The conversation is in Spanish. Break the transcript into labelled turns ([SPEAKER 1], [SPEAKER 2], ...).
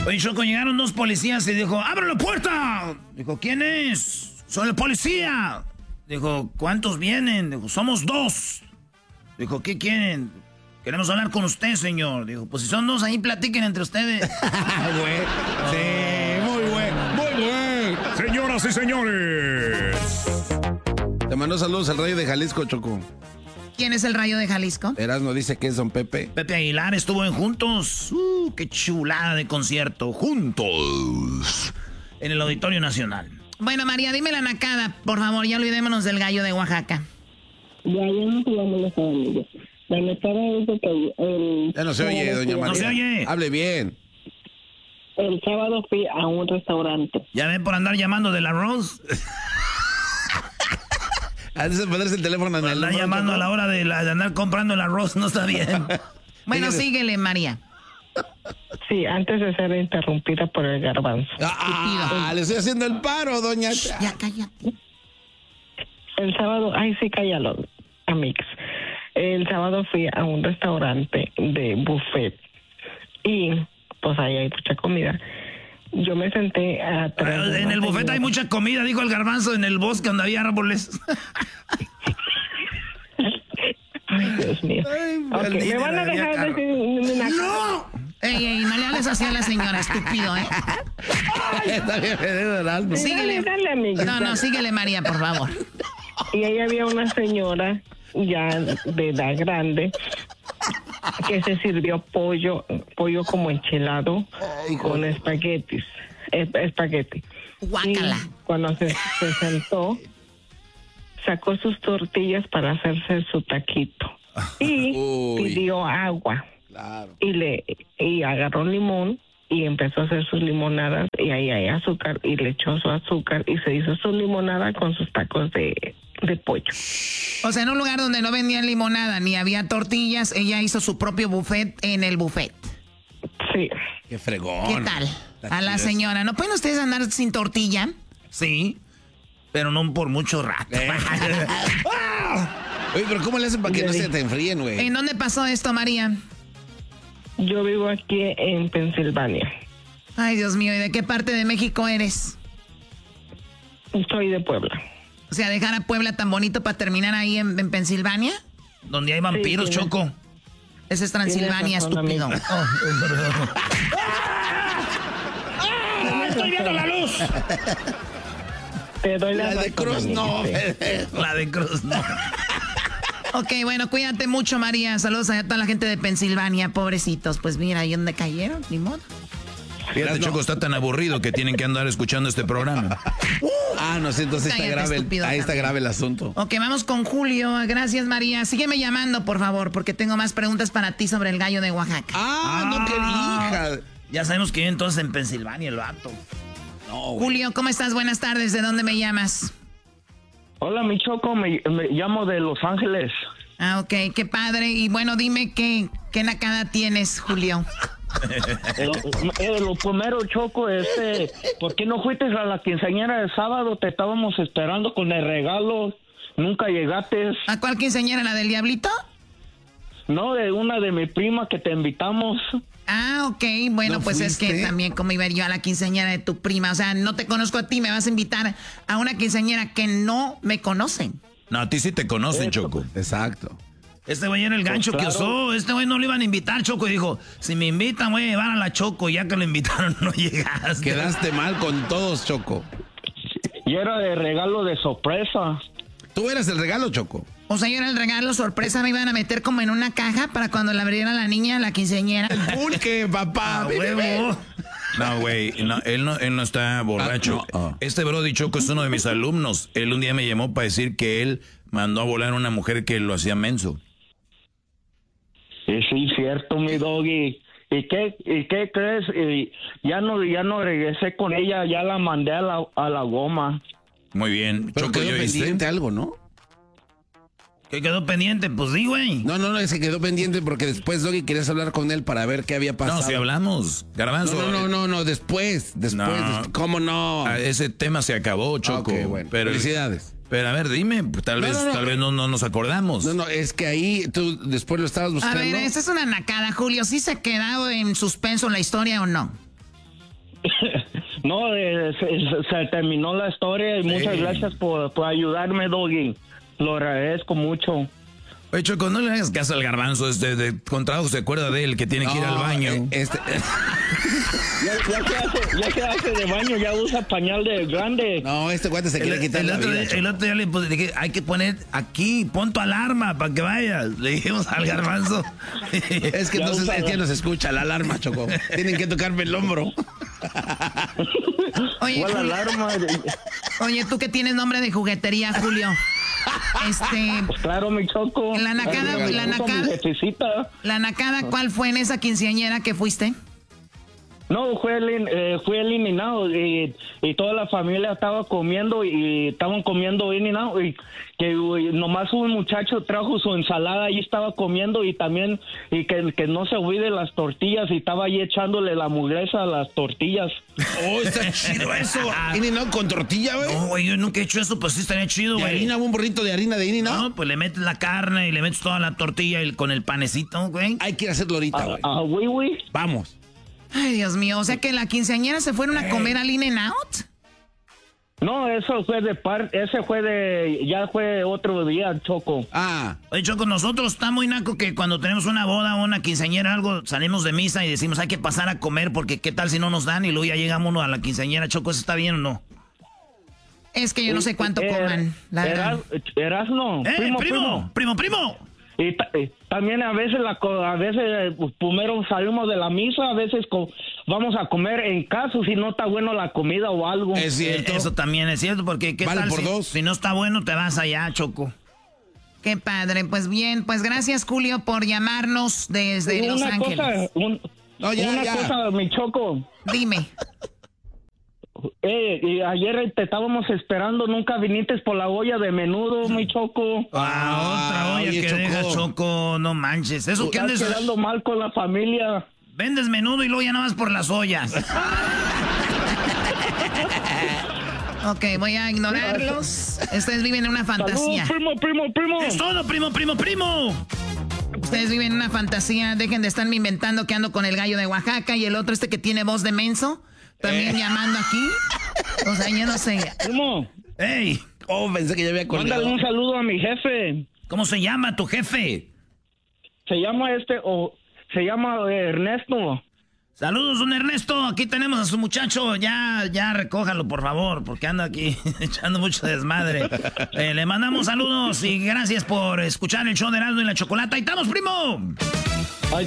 [SPEAKER 1] Oye, Choco, llegaron 2 policías y dijo, ¡abre la puerta! Dijo, ¿quién es? Soy el policía. Dijo, ¿cuántos vienen? Dijo, somos 2. Dijo, ¿qué quieren? Queremos hablar con usted, señor. Dijo, pues si son 2, ahí platiquen entre ustedes.
[SPEAKER 2] Sí, muy buen.
[SPEAKER 3] Señoras y señores.
[SPEAKER 2] Te mando saludos al Rayo de Jalisco, Choco.
[SPEAKER 4] ¿Quién es el Rayo de Jalisco?
[SPEAKER 2] Erasmo dice que es don Pepe.
[SPEAKER 1] Pepe Aguilar estuvo en Juntos. ¡Qué chulada de concierto! Juntos. En el Auditorio Nacional.
[SPEAKER 4] Bueno, María, dime la nacada, por favor, ya olvidémonos del gallo de Oaxaca.
[SPEAKER 5] Ya no jugamos los amigos. La nacada es de que
[SPEAKER 2] Ya no se oye, doña María.
[SPEAKER 1] No se oye.
[SPEAKER 2] Hable bien.
[SPEAKER 5] el sábado fui a un restaurante.
[SPEAKER 1] ¿Ya ven por andar llamando del arroz?
[SPEAKER 2] Antes de ponerse el teléfono en el
[SPEAKER 1] andar llamando a la hora de andar comprando el arroz no está bien.
[SPEAKER 4] Bueno, síguele, María.
[SPEAKER 5] Sí, antes de ser interrumpida por el garbanzo.
[SPEAKER 2] Le estoy haciendo el paro, doña.
[SPEAKER 4] Ya, cállate.
[SPEAKER 5] El sábado, ay, sí, cállalo, amigos. El sábado fui a un restaurante de buffet y pues ahí hay mucha comida. Yo me senté atrás.
[SPEAKER 1] En el buffet hay mucha comida, dijo el garbanzo, en el bosque donde había árboles.
[SPEAKER 5] Ay, Dios mío.
[SPEAKER 1] Ay,
[SPEAKER 5] okay, ¿me van a dejar decir una
[SPEAKER 1] ¡No!
[SPEAKER 4] Ey, no le hables así a la señora, estúpido, ¿eh?
[SPEAKER 2] Está bien, Erasmo.
[SPEAKER 4] Síguele.
[SPEAKER 5] Dale, amiga,
[SPEAKER 4] No, síguele, María, por favor.
[SPEAKER 5] Y ahí había una señora ya de edad grande que se sirvió pollo como enchilado con espagueti.
[SPEAKER 4] Guácala.
[SPEAKER 5] Y cuando se sentó, sacó sus tortillas para hacerse su taquito y pidió agua.
[SPEAKER 2] Claro.
[SPEAKER 5] Y agarró limón y empezó a hacer sus limonadas, y ahí hay azúcar y le echó su azúcar y se hizo su limonada con sus tacos de pollo.
[SPEAKER 4] O sea, en un lugar donde no vendían limonada ni había tortillas, ella hizo su propio buffet en el buffet.
[SPEAKER 5] Sí.
[SPEAKER 2] Qué fregón.
[SPEAKER 4] ¿Qué tal? A la señora, ¿no pueden ustedes andar sin tortilla?
[SPEAKER 1] Sí, pero no por mucho rato.
[SPEAKER 2] Oye, pero ¿cómo le hacen para que no se te enfríen, güey?
[SPEAKER 4] ¿En dónde pasó esto, María?
[SPEAKER 5] Yo vivo aquí en Pensilvania.
[SPEAKER 4] Ay, Dios mío, ¿y de qué parte de México eres?
[SPEAKER 5] Soy de Puebla.
[SPEAKER 4] O sea, dejar a Puebla tan bonito para terminar ahí en Pensilvania.
[SPEAKER 1] Donde hay vampiros,
[SPEAKER 5] Sí,
[SPEAKER 1] Choco.
[SPEAKER 4] Ese es Transilvania,
[SPEAKER 5] Tienes razón,
[SPEAKER 4] estúpido.
[SPEAKER 5] amigo.
[SPEAKER 1] ¡Estoy viendo la luz!
[SPEAKER 5] Te doy
[SPEAKER 2] La de
[SPEAKER 5] razón,
[SPEAKER 2] Cruz no.
[SPEAKER 5] amiguito.
[SPEAKER 1] La de Cruz, no.
[SPEAKER 4] Ok, bueno, cuídate mucho, María. Saludos a toda la gente de Pensilvania, pobrecitos. Pues mira, ahí donde cayeron, ni modo.
[SPEAKER 1] Fíjate, Choco, está tan aburrido que tienen que andar escuchando este programa.
[SPEAKER 2] No sé, entonces está
[SPEAKER 4] Cállate,
[SPEAKER 2] grave.
[SPEAKER 4] estúpido,
[SPEAKER 2] Ahí está
[SPEAKER 4] también.
[SPEAKER 2] grave el asunto.
[SPEAKER 4] Ok, vamos con Julio. Gracias, María. Sígueme llamando, por favor, porque tengo más preguntas para ti sobre el gallo de Oaxaca.
[SPEAKER 2] No, qué hija.
[SPEAKER 1] Ya sabemos que vive entonces en Pensilvania el vato.
[SPEAKER 2] No, güey.
[SPEAKER 4] Julio, ¿cómo estás? Buenas tardes. ¿De dónde me llamas?
[SPEAKER 6] Hola, mi Choco, me llamo de Los Ángeles.
[SPEAKER 4] Ah, ok, qué padre. Y bueno, dime qué nacada tienes, Julio.
[SPEAKER 6] Lo primero, Choco, ¿por qué no fuiste a la quinceañera el sábado? Te estábamos esperando con el regalo. Nunca llegaste.
[SPEAKER 4] ¿A cuál quinceañera? ¿La del Diablito?
[SPEAKER 6] No, de una de mi prima que te invitamos.
[SPEAKER 4] Ah, ok. Bueno,
[SPEAKER 2] ¿No
[SPEAKER 4] pues es que
[SPEAKER 2] fuiste?
[SPEAKER 4] también como iba yo a la quinceañera de tu prima. O sea, no te conozco a ti, me vas a invitar a una quinceañera que no me conocen.
[SPEAKER 1] No, a ti sí te conocen, Choco.
[SPEAKER 2] Exacto.
[SPEAKER 1] Este güey era el gancho que usó. Este güey no lo iban a invitar, Choco. Y dijo, si me invitan, voy a llevar a la Choco. Y ya que lo invitaron, no llegaste.
[SPEAKER 2] Quedaste mal con todos, Choco.
[SPEAKER 6] Y era de regalo de sorpresa.
[SPEAKER 2] Tú eras el regalo, Choco.
[SPEAKER 4] O sea, yo era el regalo sorpresa, me iban a meter como en una caja para cuando la abriera la niña, la quinceañera.
[SPEAKER 2] Pulque, papá.
[SPEAKER 1] ¡A huevo! No, güey, él no está borracho. Este Brody Choco es uno de mis alumnos. Él un día me llamó para decir que él mandó a volar a una mujer que lo hacía menso.
[SPEAKER 6] Sí, cierto, mi doggy. ¿Y qué crees? Ya no regresé con ella, ya la mandé a la goma.
[SPEAKER 1] Muy bien.
[SPEAKER 2] Pero
[SPEAKER 1] Choco,
[SPEAKER 2] quedó
[SPEAKER 1] ¿yo
[SPEAKER 2] pendiente
[SPEAKER 1] viste?
[SPEAKER 2] algo, ¿no?
[SPEAKER 1] ¿Qué quedó pendiente? Pues sí, güey.
[SPEAKER 2] No, es que quedó pendiente porque después, Doggy, querías hablar con él para ver qué había pasado.
[SPEAKER 1] No, si hablamos. Garbanzo.
[SPEAKER 2] No, después.
[SPEAKER 1] No.
[SPEAKER 2] ¿Cómo no?
[SPEAKER 1] Ese tema se acabó, Choco.
[SPEAKER 2] Ok, bueno.
[SPEAKER 1] Pero,
[SPEAKER 2] felicidades.
[SPEAKER 1] Pero a ver, dime, pues, tal vez no nos acordamos.
[SPEAKER 2] No, es que ahí tú después lo estabas
[SPEAKER 4] A
[SPEAKER 2] buscando.
[SPEAKER 4] ver, esta es una nacada, Julio. ¿Sí se ha quedado en suspenso la historia o no?
[SPEAKER 6] No, se terminó la historia y muchas gracias por ayudarme, Doggy. Lo agradezco mucho.
[SPEAKER 1] Oye, Choco, no le hagas caso al garbanzo. Con trabajo se acuerda de él que tiene que ir al baño.
[SPEAKER 6] Ya que hace de baño, ya usa pañal de grande.
[SPEAKER 2] No, este cuate se quiere quitar la vida.
[SPEAKER 1] El otro día le dije, hay que poner aquí, pon tu alarma para que vayas. Le dijimos al garbanzo.
[SPEAKER 2] Es que entonces es que no se escucha la alarma, Choco. Tienen que tocarme el hombro.
[SPEAKER 4] Oye,
[SPEAKER 6] ¿Cuál alarma?
[SPEAKER 4] Oye, tú que tienes nombre de juguetería, Julio.
[SPEAKER 6] Pues claro, mi Choco.
[SPEAKER 4] La nacada, ¿cuál fue en esa quinceañera que fuiste?
[SPEAKER 6] No, fue eliminado y toda la familia estaba comiendo y estaban comiendo eliminado y que nomás un muchacho trajo su ensalada y estaba comiendo y también y que no se olvide las tortillas y estaba ahí echándole la mugreza a las tortillas.
[SPEAKER 2] Oh, está chido eso. In-N-Out con tortilla, güey.
[SPEAKER 1] No, güey, yo nunca he hecho eso, pues sí estaría chido, güey.
[SPEAKER 2] ¿Harina, un burrito de harina de In-N-Out?
[SPEAKER 1] No, pues le metes la carne y le metes toda la tortilla con el panecito, güey.
[SPEAKER 2] Hay que ir a hacerlo ahorita, güey.
[SPEAKER 6] Güey.
[SPEAKER 2] Vamos.
[SPEAKER 4] Ay, Dios mío, o sea que la quinceañera se fueron a comer al In-N-Out.
[SPEAKER 6] No, eso fue ya fue otro día, Choco.
[SPEAKER 1] Oye, Choco, nosotros está muy naco que cuando tenemos una boda o una quinceañera algo, salimos de misa y decimos hay que pasar a comer porque qué tal si no nos dan y luego ya llegamos uno a la quinceañera. Choco, ¿eso está bien o no?
[SPEAKER 4] Es que yo no sé cuánto coman, la verdad.
[SPEAKER 6] Erasno,
[SPEAKER 1] primo.
[SPEAKER 6] Y también a veces primero salimos de la misa, a veces vamos a comer en casa si no está bueno la comida o algo.
[SPEAKER 2] Es cierto.
[SPEAKER 1] Eso también es cierto, porque ¿qué
[SPEAKER 2] vale
[SPEAKER 1] tal
[SPEAKER 2] por dos.
[SPEAKER 1] Si no está bueno te vas allá, Choco?
[SPEAKER 4] Qué padre, pues bien, pues gracias, Julio, por llamarnos desde Los Ángeles.
[SPEAKER 6] Una cosa, mi Choco.
[SPEAKER 4] Dime.
[SPEAKER 6] Y ayer te estábamos esperando, nunca viniste por la olla de menudo, mi Choco.
[SPEAKER 1] Otra olla que deja, Choco, no manches. Eso que andes
[SPEAKER 6] quedando mal con la familia.
[SPEAKER 1] Vendes menudo y luego ya nada más por las ollas.
[SPEAKER 4] Ok, voy a ignorarlos. Ustedes viven en una fantasía.
[SPEAKER 6] ¡Salud, primo!
[SPEAKER 1] ¡Es todo, primo!
[SPEAKER 4] Ustedes viven en una fantasía. Dejen de estarme inventando que ando con el gallo de Oaxaca y el otro que tiene voz de menso. También llamando aquí. O sea, yo no sé.
[SPEAKER 6] Primo.
[SPEAKER 1] ¡Ey!
[SPEAKER 2] Oh, pensé que ya había colgado.
[SPEAKER 6] Mándale un saludo a mi jefe.
[SPEAKER 1] ¿Cómo se llama tu jefe?
[SPEAKER 6] Se llama Ernesto.
[SPEAKER 1] Saludos, don Ernesto. Aquí tenemos a su muchacho. Ya recójalo, por favor, porque anda aquí echando mucho desmadre. Le mandamos saludos y gracias por escuchar el show de Erasmo y la Chocolata. ¡Ahí estamos, primo!